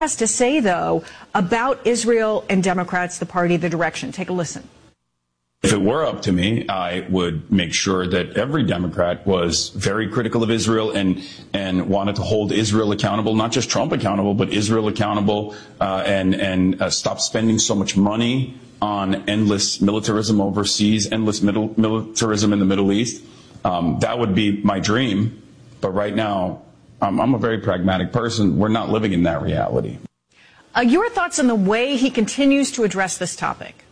has to say, though, about Israel and Democrats, the party, the direction. Take a listen. If it were up to me, I would make sure that every Democrat was very critical of Israel and wanted to hold Israel accountable, not just Trump accountable, but Israel accountable, and stop spending so much money on endless militarism overseas, endless militarism in the Middle East. That would be my dream. But right now, I'm a very pragmatic person. We're not living in that reality. Your thoughts on the way he continues to address this topic?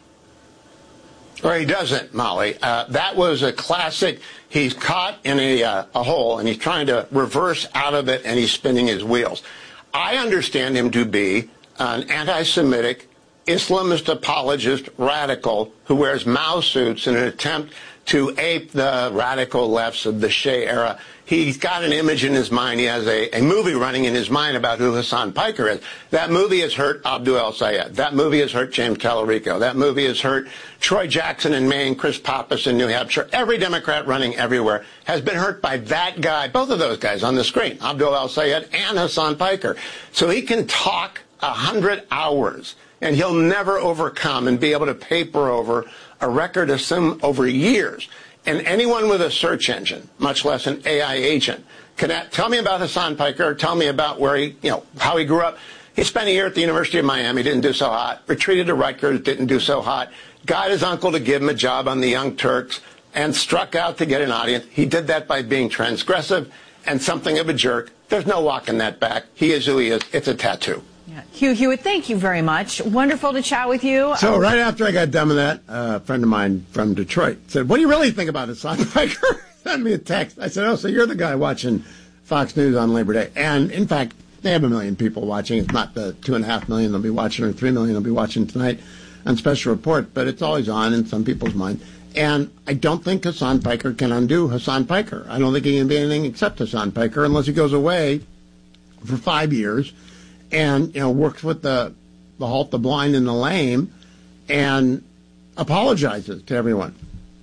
Or he doesn't, Molly. That was a classic. He's caught in a hole, and he's trying to reverse out of it, and he's spinning his wheels. I understand him to be an anti-Semitic, Islamist apologist radical who wears Mao suits in an attempt to ape the radical lefts of the Shea era. He's got an image in his mind. He has a movie running in his mind about who Hassan Piker is. That movie has hurt Abdul El-Sayed. That movie has hurt James Tallarico. That movie has hurt Troy Jackson in Maine, Chris Pappas in New Hampshire. Every Democrat running everywhere has been hurt by that guy, both of those guys on the screen, Abdul El-Sayed and Hassan Piker. So he can talk 100 hours, and he'll never overcome and be able to paper over a record of some over years. And anyone with a search engine, much less an AI agent, can tell me about Hassan Piker, or tell me about where he, how he grew up. He spent a year at the University of Miami, didn't do so hot. Retreated to Rutgers, didn't do so hot. Got his uncle to give him a job on the Young Turks and struck out to get an audience. He did that by being transgressive and something of a jerk. There's no walking that back. He is who he is. It's a tattoo. Yeah. Hugh Hewitt, thank you very much. Wonderful to chat with you. So right after I got done with that, a friend of mine from Detroit said, "What do you really think about Hassan Piker?" Sent me a text. I said, "Oh, so you're the guy watching Fox News on Labor Day." And in fact, they have 1 million people watching. It's not the 2.5 million they'll be watching or 3 million they'll be watching tonight on Special Report, but it's always on in some people's mind. And I don't think Hassan Piker can undo Hassan Piker. I don't think he can be anything except Hassan Piker unless he goes away for 5 years and works with the halt, the blind, and the lame, and apologizes to everyone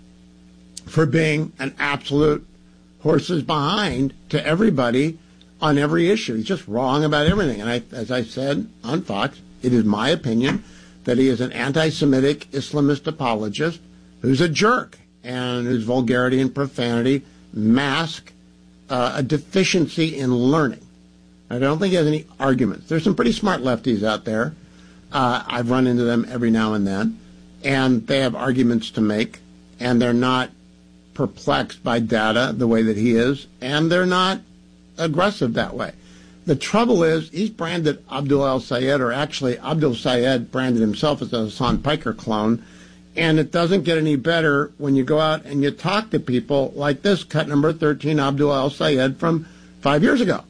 for being an absolute horses behind to everybody on every issue. He's just wrong about everything. And as I said on Fox, it is my opinion that he is an anti-Semitic Islamist apologist who's a jerk and whose vulgarity and profanity mask a deficiency in learning. I don't think he has any arguments. There's some pretty smart lefties out there. I've run into them every now and then, and they have arguments to make, and they're not perplexed by data the way that he is, and they're not aggressive that way. The trouble is he's branded Abdul El-Sayed, or actually Abdul Sayed branded himself as a Hassan Piker clone, and it doesn't get any better when you go out and you talk to people like this cut number 13 Abdul El-Sayed from 5 years ago.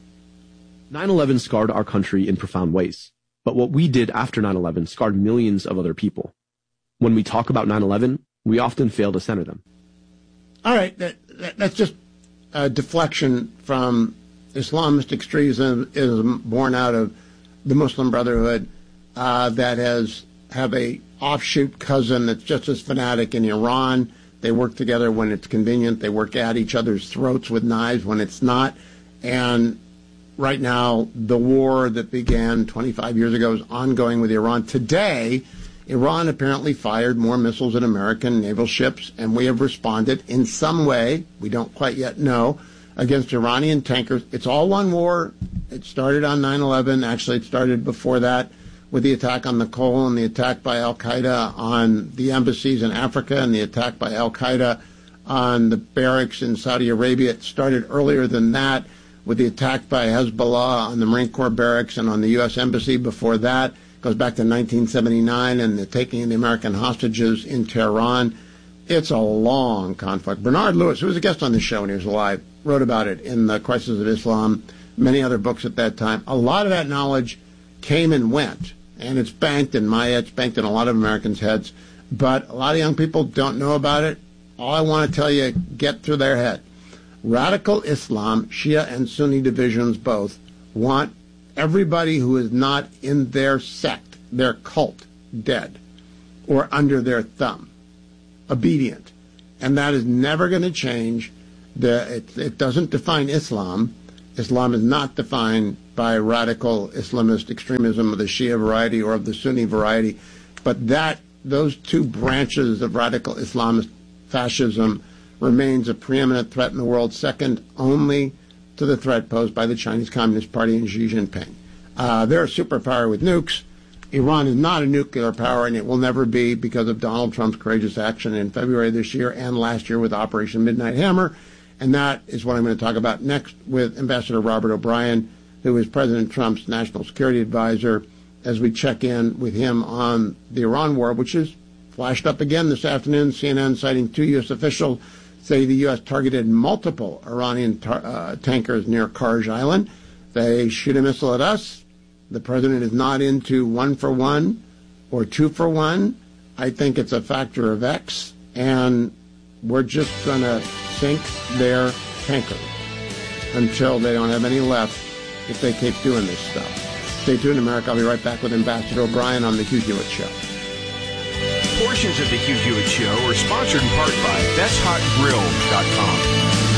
9/11 scarred our country in profound ways, but what we did after 9/11 scarred millions of other people. When we talk about 9/11, we often fail to center them. All right, that's just a deflection from Islamist extremism born out of the Muslim Brotherhood that have a offshoot cousin that's just as fanatic in Iran. They work together when it's convenient. They work at each other's throats with knives when it's not. And right now, the war that began 25 years ago is ongoing with Iran. Today, Iran apparently fired more missiles at American naval ships, and we have responded in some way, we don't quite yet know, against Iranian tankers. It's all one war. It started on 9/11. Actually, it started before that with the attack on the Cole and the attack by al-Qaeda on the embassies in Africa and the attack by al-Qaeda on the barracks in Saudi Arabia. It started earlier than that with the attack by Hezbollah on the Marine Corps barracks and on the U.S. Embassy. Before that, it goes back to 1979 and the taking of the American hostages in Tehran. It's a long conflict. Bernard Lewis, who was a guest on the show when he was alive, wrote about it in The Crisis of Islam, many other books at that time. A lot of that knowledge came and went, and it's banked in my head, it's banked in a lot of Americans' heads, but a lot of young people don't know about it. All I want to tell you, get through their head. Radical Islam, Shia and Sunni divisions both, want everybody who is not in their sect, their cult, dead or under their thumb, obedient. And that is never going to change. It doesn't define Islam. Islam is not defined by radical Islamist extremism of the Shia variety or of the Sunni variety, but those two branches of radical Islamist fascism remains a preeminent threat in the world, second only to the threat posed by the Chinese Communist Party and Xi Jinping. They're a superpower with nukes. Iran is not a nuclear power, and it will never be because of Donald Trump's courageous action in February this year and last year with Operation Midnight Hammer. And that is what I'm going to talk about next with Ambassador Robert O'Brien, who is President Trump's national security advisor, as we check in with him on the Iran war, which is flashed up again this afternoon. CNN citing 2 U.S. officials say the U.S. targeted multiple Iranian tankers near Karj Island. They shoot a missile at us. The president is not into 1 for 1 or 2 for 1. I think it's a factor of X, and we're just going to sink their tankers until they don't have any left if they keep doing this stuff. Stay tuned, America. I'll be right back with Ambassador O'Brien on The Hugh Hewitt Show. Portions of The Hugh Hewitt Show are sponsored in part by BestHotGrill.com.